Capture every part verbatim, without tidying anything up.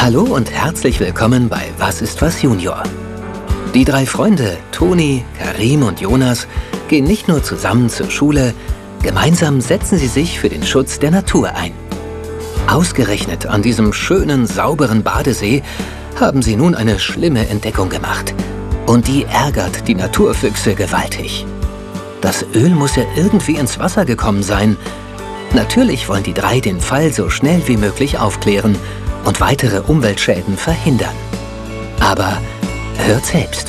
Hallo und herzlich willkommen bei Was ist was Junior. Die drei Freunde, Toni, Karim und Jonas, gehen nicht nur zusammen zur Schule, gemeinsam setzen sie sich für den Schutz der Natur ein. Ausgerechnet an diesem schönen, sauberen Badesee haben sie nun eine schlimme Entdeckung gemacht. Und die ärgert die Naturfüchse gewaltig. Das Öl muss ja irgendwie ins Wasser gekommen sein. Natürlich wollen die drei den Fall so schnell wie möglich aufklären und weitere Umweltschäden verhindern. Aber hört selbst.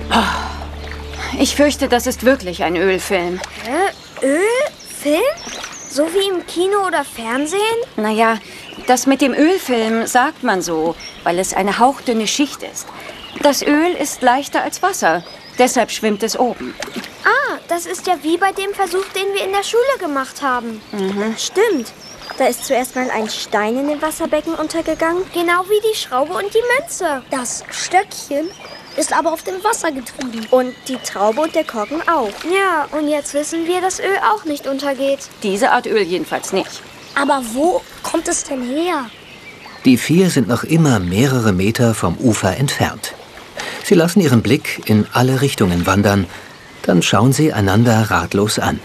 Ich fürchte, das ist wirklich ein Ölfilm. Äh, Ölfilm? So wie im Kino oder Fernsehen? Naja, das mit dem Ölfilm sagt man so, weil es eine hauchdünne Schicht ist. Das Öl ist leichter als Wasser, deshalb schwimmt es oben. Ah, das ist ja wie bei dem Versuch, den wir in der Schule gemacht haben. Mhm. Stimmt. Da ist zuerst mal ein Stein in dem Wasserbecken untergegangen. Genau wie die Schraube und die Münze. Das Stöckchen ist aber auf dem Wasser getrieben. Und die Traube und der Korken auch. Ja, und jetzt wissen wir, dass Öl auch nicht untergeht. Diese Art Öl jedenfalls nicht. Aber wo kommt es denn her? Die vier sind noch immer mehrere Meter vom Ufer entfernt. Sie lassen ihren Blick in alle Richtungen wandern. Dann schauen sie einander ratlos an.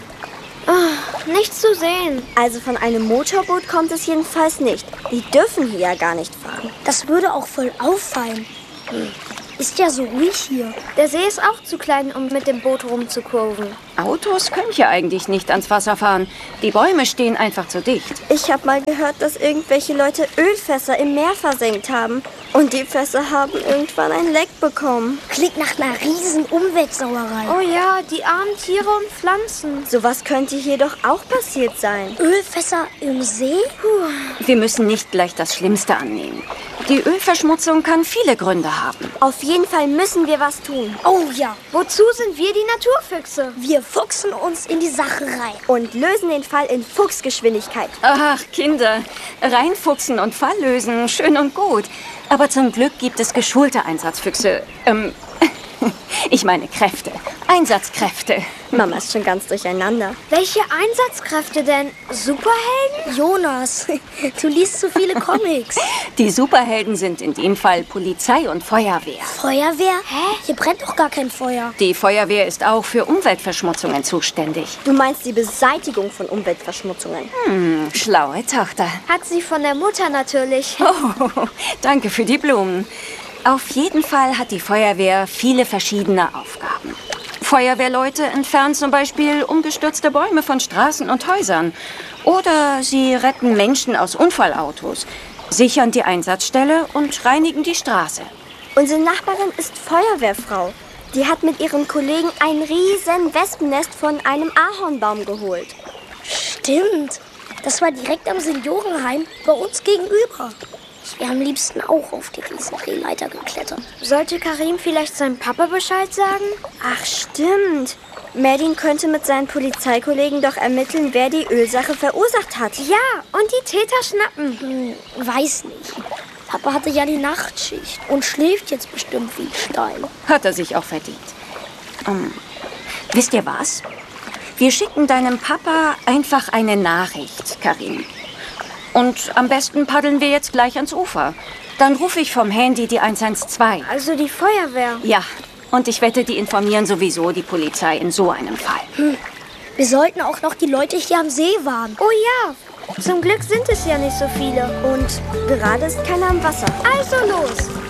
Oh, nichts zu sehen. Also von einem Motorboot kommt es jedenfalls nicht. Die dürfen hier ja gar nicht fahren. Das würde auch voll auffallen. Hm. Ist ja so ruhig hier. Der See ist auch zu klein, um mit dem Boot rumzukurven. Autos können hier eigentlich nicht ans Wasser fahren. Die Bäume stehen einfach zu dicht. Ich habe mal gehört, dass irgendwelche Leute Ölfässer im Meer versenkt haben. Und die Fässer haben irgendwann ein Leck bekommen. Klingt nach einer riesen Umweltsauerei. Oh ja, die armen Tiere und Pflanzen. Sowas könnte hier doch auch passiert sein. Ölfässer im See? Puh. Wir müssen nicht gleich das Schlimmste annehmen. Die Ölverschmutzung kann viele Gründe haben. Auf jeden Fall müssen wir was tun. Oh ja. Wozu sind wir die Naturfüchse? Wir fuchsen uns in die Sache rein. Und lösen den Fall in Fuchsgeschwindigkeit. Ach, Kinder. Reinfuchsen und Fall lösen, schön und gut. Aber zum Glück gibt es geschulte Einsatzfüchse. Ähm, ich meine Kräfte. Einsatzkräfte. Mama ist schon ganz durcheinander. Welche Einsatzkräfte denn? Superhelden? Jonas, du liest zu viele Comics. Die Superhelden sind in dem Fall Polizei und Feuerwehr. Feuerwehr? Hä? Hier brennt doch gar kein Feuer. Die Feuerwehr ist auch für Umweltverschmutzungen zuständig. Du meinst die Beseitigung von Umweltverschmutzungen? Hm, schlaue Tochter. Hat sie von der Mutter natürlich. Oh, danke für die Blumen. Auf jeden Fall hat die Feuerwehr viele verschiedene Aufgaben. Feuerwehrleute entfernen zum Beispiel umgestürzte Bäume von Straßen und Häusern. Oder sie retten Menschen aus Unfallautos, sichern die Einsatzstelle und reinigen die Straße. Unsere Nachbarin ist Feuerwehrfrau. Die hat mit ihrem Kollegen ein riesen Wespennest von einem Ahornbaum geholt. Stimmt. Das war direkt am Seniorenheim bei uns gegenüber. Ich wäre am liebsten auch auf die Riesendrehleiter geklettert. Sollte Karim vielleicht seinem Papa Bescheid sagen? Ach, stimmt. Medin könnte mit seinen Polizeikollegen doch ermitteln, wer die Ölsache verursacht hat. Ja, und die Täter schnappen. Hm, weiß nicht. Papa hatte ja die Nachtschicht und schläft jetzt bestimmt wie Stein. Hat er sich auch verdient. Um, wisst ihr was? Wir schicken deinem Papa einfach eine Nachricht, Karim. Und am besten paddeln wir jetzt gleich ans Ufer. Dann rufe ich vom Handy die eins eins zwei. Also die Feuerwehr? Ja, und ich wette, die informieren sowieso die Polizei in so einem Fall. Hm. Wir sollten auch noch die Leute hier am See warnen. Oh ja, zum Glück sind es ja nicht so viele. Und gerade ist keiner am Wasser. Also los!